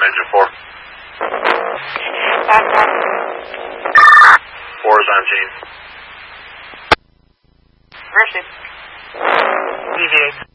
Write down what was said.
engine 4. 4 is on Gene. Mercy. Deviate.